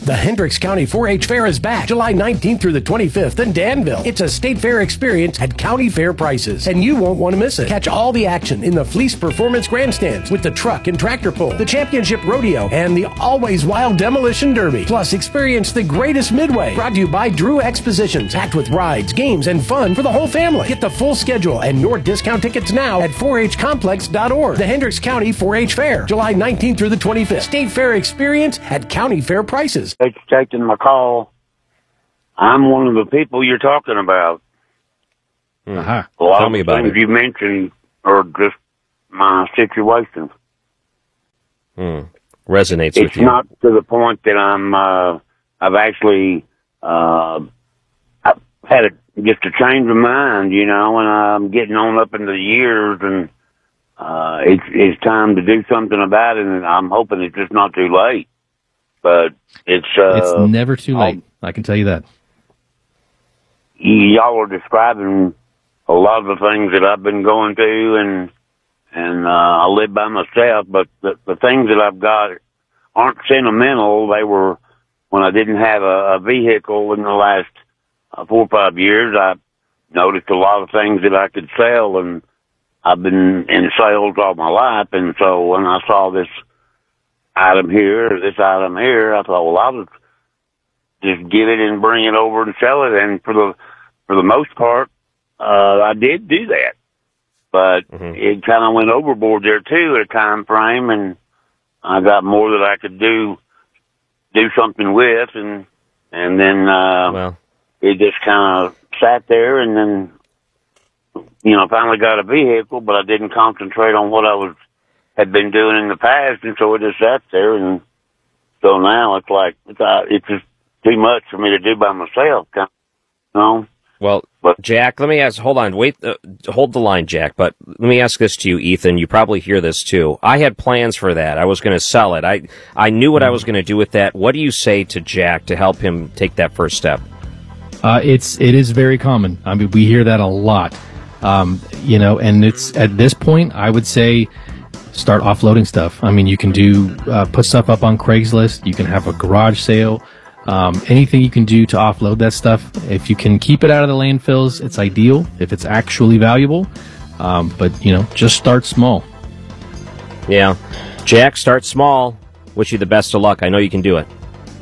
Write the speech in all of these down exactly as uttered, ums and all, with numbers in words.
The Hendricks County four H Fair is back July nineteenth through the twenty-fifth in Danville. It's a state fair experience at county fair prices, and you won't want to miss it. Catch all the action in the Fleece Performance Grandstands with the truck and tractor pull, the championship rodeo, and the always wild demolition derby. Plus, experience the greatest midway. Brought to you by Drew Expositions, packed with rides, games, and fun for the whole family. Get the full schedule and your discount tickets now at four H complex dot org. The Hendricks County four H Fair, July nineteenth through the twenty-fifth. State fair experience at county fair prices. Thanks for taking my call. I'm one of the people you're talking about. Uh-huh. A lot Tell of me the about things it. you mentioned are just my situation. Hmm. Resonates It's with you. not to the point that I'm, uh, I've actually, uh, I've had a, just a change of mind, you know, and I'm getting on up into the years, and uh, it's, it's time to do something about it, and I'm hoping it's just not too late. But it's, uh, It's never too late. I can tell you that. y'all are describing a lot of the things that I've been going through, and and uh, I live by myself. But the, the things that I've got aren't sentimental. They were when I didn't have a, a vehicle in the last uh, four or five years. I noticed a lot of things that I could sell, and I've been in sales all my life. And so when I saw this item here, or this item here, I thought, well, I'll just just get it and bring it over and sell it. And for the for the most part, uh, I did do that, but mm-hmm. it kind of went overboard there too at a time frame, and I got more that I could do do something with, and and then uh, well. it just kind of sat there, and then you know finally got a vehicle, but I didn't concentrate on what I was had been doing in the past, and so it just sat there, and so now it's like it's uh, it's just too much for me to do by myself, you know. Well, but, Jack, let me ask, hold on, wait, uh, hold the line, Jack, but let me ask this to you, Ethan. You probably hear this too. I had plans for that. I was going to sell it. I, I knew what I was going to do with that. What do you say to Jack to help him take that first step? Uh, it's, it is very common. I mean, we hear that a lot. Um, you know, and it's, at this point, I would say, start offloading stuff. I mean, you can do, uh, put stuff up on Craigslist. You can have a garage sale. Um, anything you can do to offload that stuff. If you can keep it out of the landfills, it's ideal if it's actually valuable. Um, but, you know, just start small. Yeah. Jack, start small. Wish you the best of luck. I know you can do it.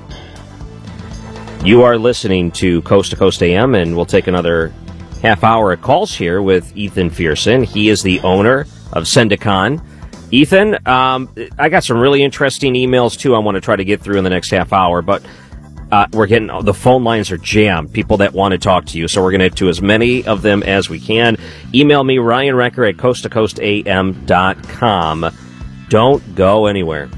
You are listening to Coast to Coast A M, and we'll take another half hour of calls here with Ethan Fearson. He is the owner of Sendicon. Ethan, um, I got some really interesting emails, too, I want to try to get through in the next half hour, but Uh, we're getting, the phone lines are jammed, people that want to talk to you, so we're going to get to as many of them as we can. Email me, Ryan Recker at coast to coast a m dot com. Don't go anywhere.